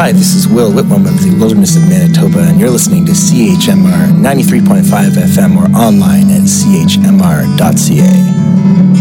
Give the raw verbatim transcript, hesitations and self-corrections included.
Hi, this is Will Whitmore of the Wilderness of Manitoba, and you're listening to C H M R ninety-three point five F M or online at c h m r dot c a.